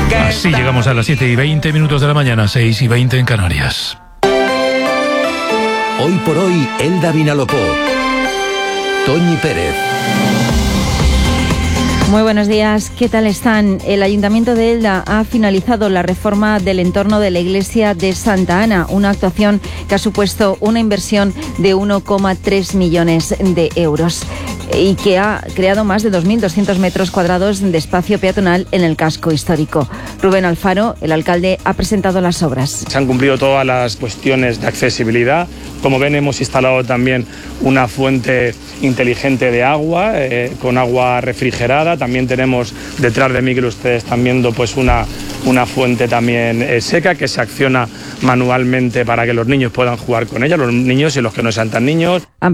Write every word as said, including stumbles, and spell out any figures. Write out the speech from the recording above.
Así llegamos a las siete y veinte minutos de la mañana, seis y veinte en Canarias. Hoy por hoy, Elda Vinalopó. Toñi Pérez. Muy buenos días, ¿qué tal están? El Ayuntamiento de Elda ha finalizado la reforma del entorno de la iglesia de Santa Ana, una actuación que ha supuesto una inversión de uno coma tres millones de euros y que ha creado más de dos mil doscientos metros cuadrados de espacio peatonal en el casco histórico. Rubén Alfaro, el alcalde, ha presentado las obras. Se han cumplido todas las cuestiones de accesibilidad. Como ven, hemos instalado también una fuente inteligente de agua, eh, con agua refrigerada. También tenemos detrás de mí, que ustedes están viendo, pues una, una fuente también eh, seca que se acciona manualmente para que los niños puedan jugar con ella, los niños y los que no sean tan niños.